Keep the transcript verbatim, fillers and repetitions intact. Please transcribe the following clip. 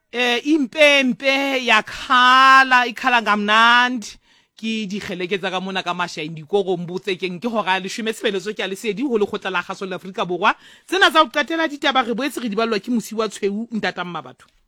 eh impempe yakhala ikhala ngamnandi ki di kheleketsa ka mona ka masha indikoro mbutse keng ke hora le shome sebelezo ke a le sedi ho le khotla la gaso la Afrika Borwa tsena tsa o qetela ditaba re boetse re di balwa ke mosi wa tshweu ntata mmabatho.